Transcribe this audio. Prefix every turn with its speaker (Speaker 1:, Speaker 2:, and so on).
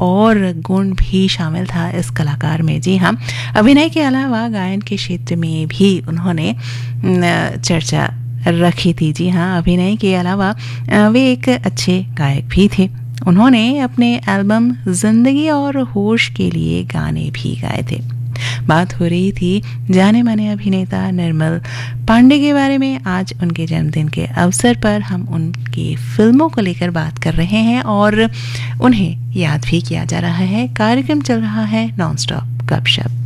Speaker 1: और गुण भी शामिल था इस कलाकार में। जी हाँ, अभिनय के अलावा गायन के क्षेत्र में भी उन्होंने चर्चा रखी थी। जी हाँ, अभिनय के अलावा वे एक अच्छे गायक भी थे। उन्होंने अपने एल्बम जिंदगी और होश के लिए गाने भी गाए थे। बात हो रही थी जाने माने अभिनेता निर्मल पांडे के बारे में। आज उनके जन्मदिन के अवसर पर हम उनकी फिल्मों को लेकर बात कर रहे हैं और उन्हें याद भी किया जा रहा है। कार्यक्रम चल रहा है नॉन स्टॉप गपशप।